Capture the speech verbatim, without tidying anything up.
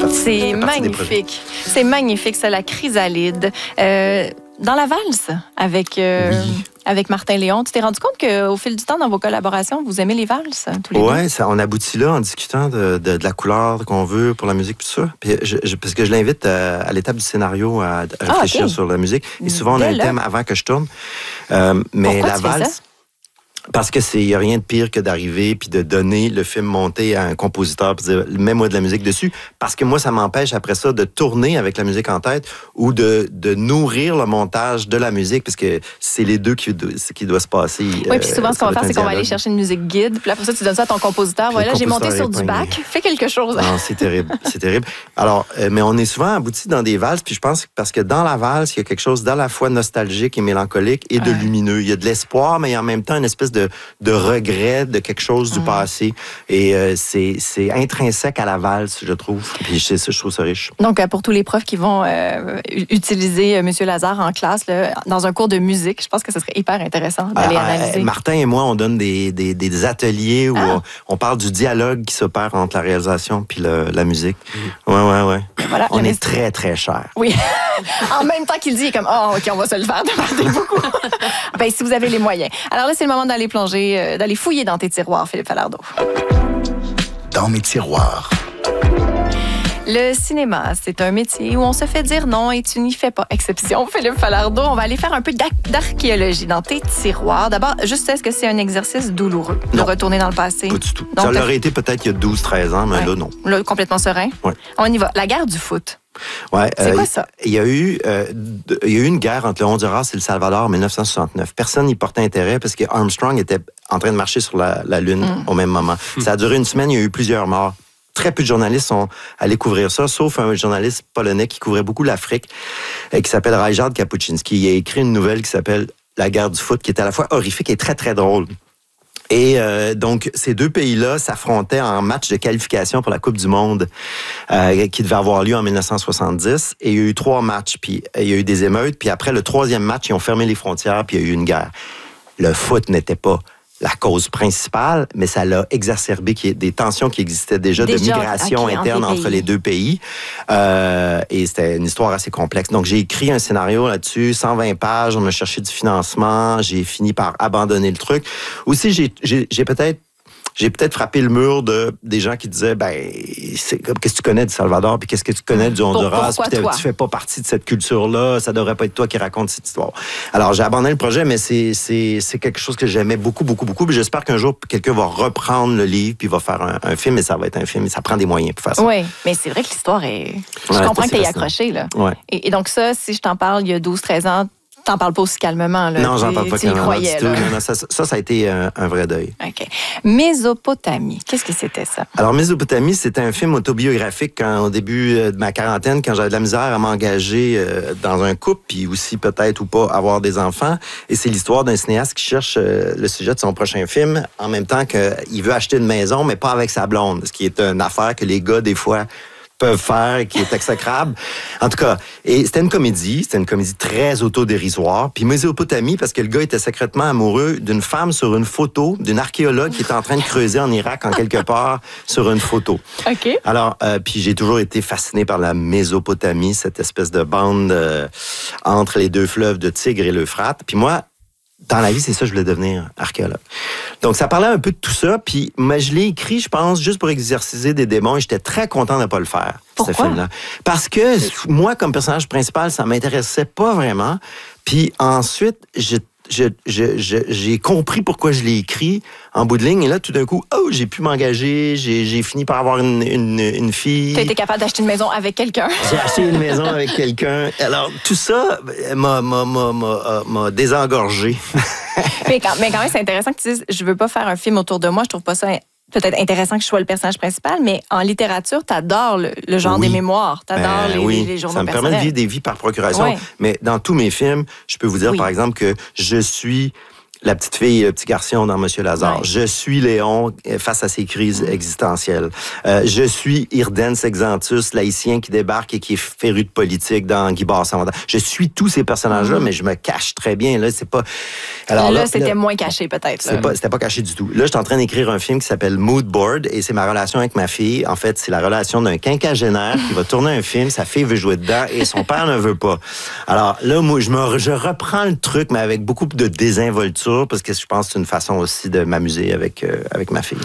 C'est magnifique. C'est magnifique, ça, la chrysalide. Euh, dans la valse, avec, euh, oui. avec Martin Léon, tu t'es rendu compte qu'au fil du temps, dans vos collaborations, vous aimez les valses, tous les ouais, deux? Oui, on aboutit là en discutant de, de, de la couleur qu'on veut pour la musique, tout ça. Puis je, je, parce que je l'invite à, à l'étape du scénario à, à réfléchir ah, okay. sur la musique. Et souvent, on a un thème avant que je tourne. Euh, mais Pourquoi la tu fais valse... ça? Parce que c'est y a rien de pire que d'arriver puis de donner le film monté à un compositeur puis de dire mets-moi de la musique dessus, parce que moi ça m'empêche après ça de tourner avec la musique en tête ou de, de nourrir le montage de la musique, parce que c'est les deux qui qui doit se passer. Oui, euh, puis souvent ce qu'on va faire c'est qu'on va aller chercher une musique guide, puis après ça tu donnes ça à ton compositeur. Puis voilà, j'ai monté sur du bac, fais quelque chose. Non, c'est terrible, c'est terrible. Alors euh, mais on est souvent abouti dans des valses, puis je pense parce que dans la valse, il y a quelque chose d'à la fois nostalgique et mélancolique et de ouais. lumineux. Il y a de l'espoir, mais en même temps une espèce de De, de regret de quelque chose du mmh. passé. Et euh, c'est, c'est intrinsèque à la valse, je trouve. Puis je, je trouve ça riche. Donc, pour tous les profs qui vont euh, utiliser M. Lazare en classe, là, dans un cours de musique, je pense que ce serait hyper intéressant d'aller euh, analyser. Martin et moi, on donne des, des, des ateliers où ah. on, on parle du dialogue qui s'opère entre la réalisation puis le, la musique. Oui, oui, oui. Voilà, on est très, très cher. Oui. En même temps qu'il dit, il est comme, oh, OK, on va se le faire demander beaucoup. Ben, si vous avez les moyens. Alors là, c'est le moment d'aller plonger, euh, d'aller fouiller dans tes tiroirs, Philippe Falardeau. Dans mes tiroirs. Le cinéma, c'est un métier où on se fait dire non et tu n'y fais pas exception, Philippe Falardeau. On va aller faire un peu d'archéologie dans tes tiroirs. D'abord, juste, est-ce que c'est un exercice douloureux non. de retourner dans le passé? Pas du tout. Donc, ça aurait été peut-être il y a douze treize ans, mais ouais. là, non. Là, complètement serein? Oui. On y va. La guerre du foot. Ouais, c'est euh, quoi ça? Il y a eu, euh, il y a eu une guerre entre le Honduras et le Salvador en dix-neuf cent soixante-neuf. Personne n'y portait intérêt parce que Armstrong était en train de marcher sur la, la Lune mm. au même moment. Mm. Ça a duré une semaine, il y a eu plusieurs morts. Très peu de journalistes sont allés couvrir ça, sauf un journaliste polonais qui couvrait beaucoup l'Afrique, euh, qui s'appelle Ryszard Kapuściński. Il a écrit une nouvelle qui s'appelle La guerre du foot, qui est à la fois horrifique et très, très drôle. Et euh, donc, ces deux pays-là s'affrontaient en match de qualification pour la Coupe du Monde euh, qui devait avoir lieu en dix-neuf cent soixante-dix. Et il y a eu trois matchs, puis il y a eu des émeutes. Puis après le troisième match, ils ont fermé les frontières, puis il y a eu une guerre. Le foot n'était pas la cause principale, mais ça l'a exacerbé qui est des tensions qui existaient déjà, déjà de migration okay, interne entre, entre les deux pays. Euh, et c'était une histoire assez complexe. Donc, j'ai écrit un scénario là-dessus, cent vingt pages, on a cherché du financement, j'ai fini par abandonner le truc. Aussi, j'ai, j'ai, j'ai peut-être J'ai peut-être frappé le mur de des gens qui disaient ben c'est, qu'est-ce que tu connais du Salvador puis qu'est-ce que tu connais du Honduras, puis tu fais pas partie de cette culture-là, ça devrait pas être toi qui raconte cette histoire. Alors j'ai abandonné le projet, mais c'est c'est c'est quelque chose que j'aimais beaucoup beaucoup beaucoup. Puis j'espère qu'un jour quelqu'un va reprendre le livre puis va faire un, un film, et ça va être un film, ça prend des moyens pour faire ça. Oui, mais c'est vrai que l'histoire est. Je ouais, comprends que tu es accroché là. Ouais. Et, et donc ça, si je t'en parle il y a douze treize ans. T'en parles pas aussi calmement, là. Non, j'en parle pas calmement. Croyais, non, non, ça, ça, ça a été un, un vrai deuil. OK. Mésopotamie, qu'est-ce que c'était ça? Alors, Mésopotamie, c'était un film autobiographique quand, au début de ma quarantaine, quand j'avais de la misère à m'engager dans un couple, puis aussi peut-être ou pas avoir des enfants. Et c'est l'histoire d'un cinéaste qui cherche le sujet de son prochain film, en même temps qu'il veut acheter une maison, mais pas avec sa blonde, ce qui est une affaire que les gars, des fois, peuvent faire et qui est exécrable. En tout cas, et c'était une comédie, c'était une comédie très autodérisoire. Puis Mésopotamie, parce que le gars était secrètement amoureux d'une femme sur une photo, d'une archéologue qui était en train de creuser en Irak, en quelque part, sur une photo. OK. Alors, euh, puis j'ai toujours été fasciné par la Mésopotamie, cette espèce de bande euh, entre les deux fleuves de Tigre et l'Euphrate. Puis moi, dans la vie, c'est ça, je voulais devenir archéologue. Donc, ça parlait un peu de tout ça. Puis, mais je l'ai écrit, je pense, juste pour exorciser des démons. Et j'étais très content de ne pas le faire, Pourquoi? ce film-là. Parce que moi, comme personnage principal, ça m'intéressait pas vraiment. Puis ensuite, je, je, je, je, j'ai compris pourquoi je l'ai écrit en bout de ligne. Et là, tout d'un coup, oh, j'ai pu m'engager. J'ai, j'ai fini par avoir une, une, une fille. Tu as été capable d'acheter une maison avec quelqu'un. J'ai acheté une maison avec quelqu'un. Alors, tout ça m'a, m'a, m'a, m'a, m'a désengorgé. mais, quand, mais quand même, c'est intéressant que tu dises, je veux pas faire un film autour de moi. Je trouve pas ça peut-être intéressant que je sois le personnage principal, mais en littérature, tu adores le, le genre oui. des mémoires. Tu adores ben, les, oui. les journaux personnels. Ça me personnels. permet de vivre des vies par procuration. Oui. Mais dans tous mes films, je peux vous dire, oui. par exemple, que je suis la petite fille, le petit garçon dans Monsieur Lazare. Ouais. Je suis Léon face à ses crises existentielles. Euh, je suis Irden Sexantus, l'haïtien qui débarque et qui est féru de politique dans Guy Bassan. Je suis tous ces personnages-là, mm-hmm. mais je me cache très bien. Là, c'est pas. Alors là, là c'était là, moins caché peut-être. C'est pas, c'était pas caché du tout. Là, je suis en train d'écrire un film qui s'appelle Mood Board et c'est ma relation avec ma fille. En fait, c'est la relation d'un quinquagénaire qui va tourner un film. Sa fille veut jouer dedans et son père ne veut pas. Alors là, moi, je me, je reprends le truc, mais avec beaucoup de désinvolture. Parce que je pense que c'est une façon aussi de m'amuser avec, euh, avec ma fille.